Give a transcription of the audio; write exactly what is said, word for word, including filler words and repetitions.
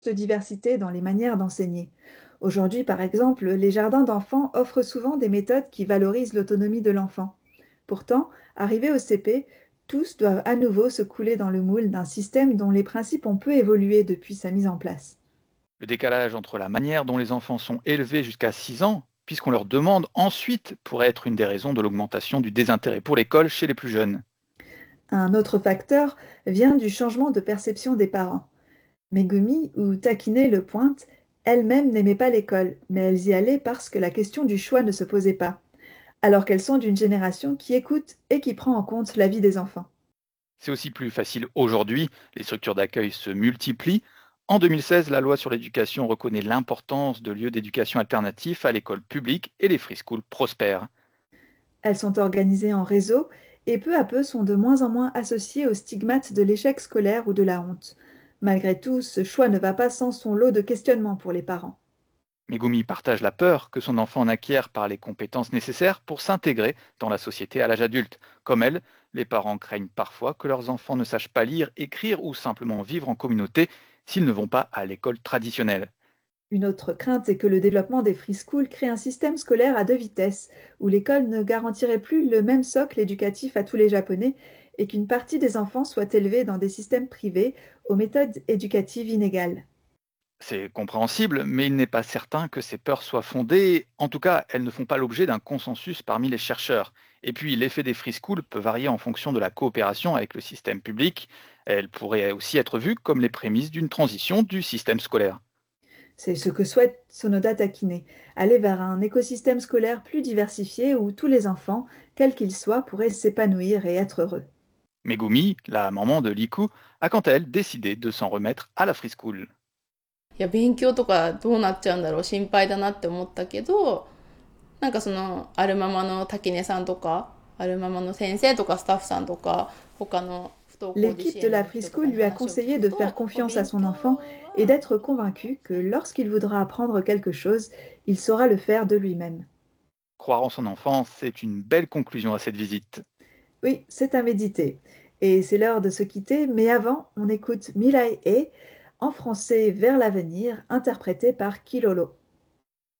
de diversité dans les manières d'enseigner. Aujourd'hui, par exemple, les jardins d'enfants offrent souvent des méthodes qui valorisent l'autonomie de l'enfant. Pourtant, arrivés au C P, tous doivent à nouveau se couler dans le moule d'un système dont les principes ont peu évolué depuis sa mise en place. Le décalage entre la manière dont les enfants sont élevés jusqu'à six ans, puisqu'on leur demande ensuite, pourrait être une des raisons de l'augmentation du désintérêt pour l'école chez les plus jeunes. Un autre facteur vient du changement de perception des parents. Megumi ou taquiner le pointe, elles-mêmes n'aimaient pas l'école, mais elles y allaient parce que la question du choix ne se posait pas, alors qu'elles sont d'une génération qui écoute et qui prend en compte la vie des enfants. C'est aussi plus facile aujourd'hui, les structures d'accueil se multiplient. En deux mille seize, la loi sur l'éducation reconnaît l'importance de lieux d'éducation alternatifs à l'école publique et les free schools prospèrent. Elles sont organisées en réseau et peu à peu sont de moins en moins associées au stigmate de l'échec scolaire ou de la honte. Malgré tout, ce choix ne va pas sans son lot de questionnements pour les parents. Megumi partage la peur que son enfant n'acquiert par les compétences nécessaires pour s'intégrer dans la société à l'âge adulte. Comme elle, les parents craignent parfois que leurs enfants ne sachent pas lire, écrire ou simplement vivre en communauté s'ils ne vont pas à l'école traditionnelle. Une autre crainte est que le développement des free schools crée un système scolaire à deux vitesses, où l'école ne garantirait plus le même socle éducatif à tous les Japonais et qu'une partie des enfants soit élevée dans des systèmes privés aux méthodes éducatives inégales. C'est compréhensible, mais il n'est pas certain que ces peurs soient fondées. En tout cas, elles ne font pas l'objet d'un consensus parmi les chercheurs. Et puis, l'effet des free schools peut varier en fonction de la coopération avec le système public. Elle pourrait aussi être vue comme les prémices d'une transition du système scolaire. C'est ce que souhaite Sonoda Takine, aller vers un écosystème scolaire plus diversifié où tous les enfants, quels qu'ils soient, pourraient s'épanouir et être heureux. Megumi, la maman de Liku, a quant à elle décidé de s'en remettre à la free school. いや、勉強とかどうなっちゃうんだろう、心配だなって思ったけど、なんかその、あるままの滝根さんとか、あるままの先生とかスタッフさんとか、他の不登校自支 L'équipe de 援 la の人とか preschool に lui a 話を聞 conseillé く de faire と、まあ、 confiance à 勉 son 強 enfant et は d'être convaincu que lorsqu'il voudra apprendre quelque chose, il saura le faire de lui-même. Croire en son enfant, c'est une belle conclusion à cette visite. Oui, c'est à méditer. Et c'est l'heure de se quitter, mais avant, on écoute Mirai E en français Vers l'avenir, interprété par Kilolo.